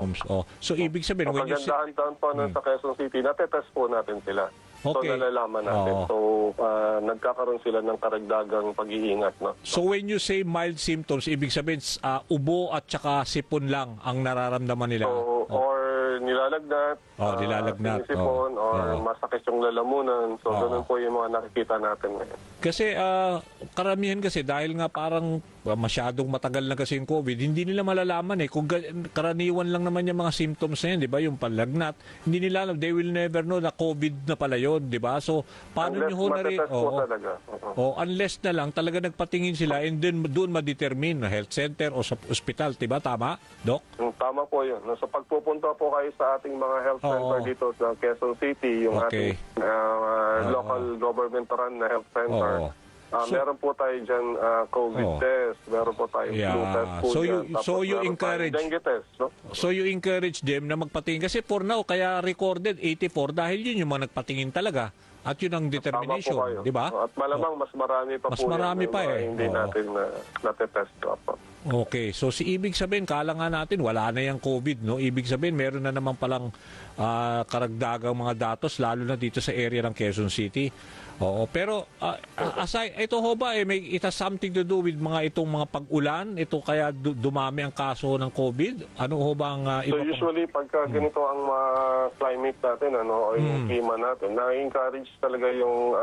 symptoms. So ibig sabihin, So, kagandahan doon po sa Quezon City, natetest po natin sila. Okay. So nalalaman natin. So nagkakaroon sila ng karagdagang pag-iingat. No? So when you say mild symptoms, ibig sabihin ubo at saka sipon lang ang nararamdaman nila? So, or nilalagnat, sinisipon, or masakit yung lalamunan. So ganun po yung mga nakikita natin ngayon. Kasi karamihan kasi dahil nga parang masyadong matagal na kasi yung COVID, hindi nila malalaman eh. Kung karaniwan lang naman yung mga symptoms na yun, di ba? Yung palagnat, hindi nila alam, they will never know na COVID na pala yun, di ba? So, paano nyo ho na rin? Unless na lang talaga nagpatingin sila and then doon ma-determine na health center o sa ospital, di ba? Tama, Doc? Tama po yun. So, pagpupunta po kayo sa ating mga health center dito sa Quezon City, yung ating local government-run na health center, meron po tayo dyan COVID test, meron po tayo flu test po dyan. So you encourage dengue test, no? So you encourage them na magpatingin kasi for now kaya recorded 84 dahil yun yung mga nagpatingin talaga at yun ang determination, di ba? At malamang mas marami pa mas marami pa hindi natin natetest pa. Okay, so ibig sabihin kala nga natin wala na yung COVID, no? Ibig sabihin meron na naman palang karagdagang mga datos lalo na dito sa area ng Quezon City. Oo, pero aside, ito ho ba it has something to do with itong mga pag-ulan? Ito kaya dumami ang kaso ng COVID? Ano ho ba ang So usually pagka ganito ang climate natin, o yung klima natin, na-encourage talaga yung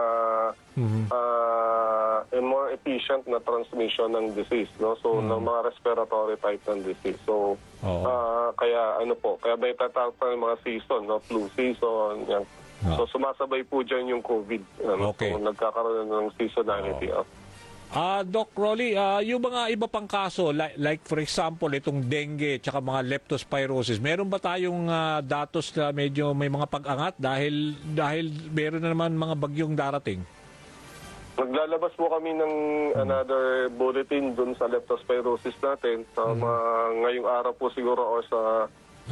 a more efficient na transmission ng disease, no? So ng mga respiratory type ng disease. So kaya kaya may tatawag pa ng mga season, no? Flu season, yan. So sumasabay po dyan yung COVID. So nagkakaroon ng seasonality. Doc Rolly, yung mga iba pang kaso, like for example, itong dengue at mga leptospirosis, meron ba tayong datos na medyo may mga pag-angat dahil meron na naman mga bagyong darating? Naglalabas po kami ng another bulletin dun sa leptospirosis natin. Ngayong araw po siguro o sa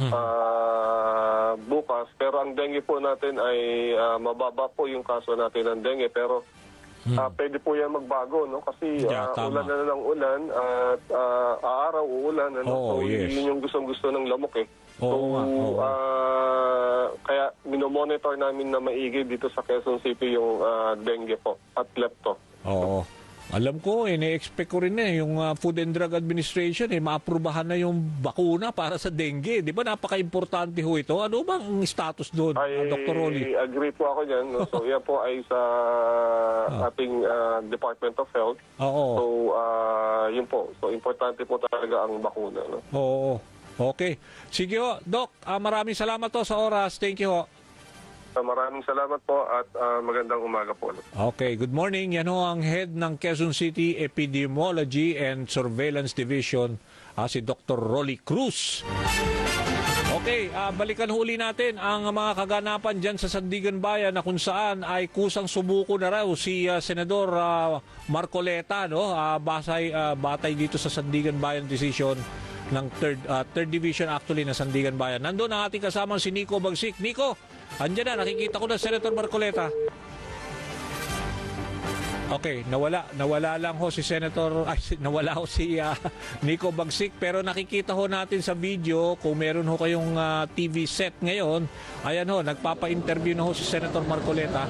bukas, pero ang dengue po natin ay mababa po yung kaso natin ng dengue, pero pwede po yan magbago, no? Kasi ulan na ng ulan at araw uulan, so yun yung gustong-gusto ng lamok eh. Kaya minomonitor namin na maigi dito sa Quezon City yung dengue po at lepto. Alam ko, ine-expect ko rin yung Food and Drug Administration, maaprubahan na yung bakuna para sa dengue. Di ba napaka-importante ho ito? Ano bang status doon, Dr. Rolly? I agree po ako dyan. No? So, yan po ay sa ating Department of Health. So, yun po. So, importante po talaga ang bakuna. No? Okay. Sige ho, Doc. Maraming salamat to sa oras. Thank you ho. Maraming salamat po at magandang umaga po. Okay, good morning. Yan ho ang head ng Quezon City Epidemiology and Surveillance Division, si Dr. Rolly Cruz. Okay, balikan huli natin ang mga kaganapan dyan sa Sandigan Bayan na kung saan ay kusang sumuko na raw si Senador Marcoleta, no? Batay dito sa Sandigan Bayan decision ng 3rd Division actually na Sandigan Bayan. Nandun ang ating kasamang si Nico Bagsik. Nico, andyan na, nakikita ko na Senator Marcoleta. Okay, nawala lang ho si nawala ho si Nico Bagsik, pero nakikita ho natin sa video kung meron ho kayong TV set ngayon. Ayan ho, nagpapa-interview na ho si Senator Marcoleta.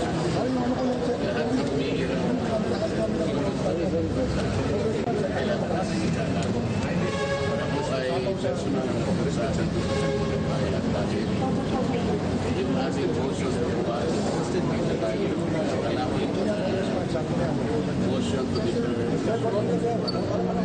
Personal ang conversation yung ating motion motion to defer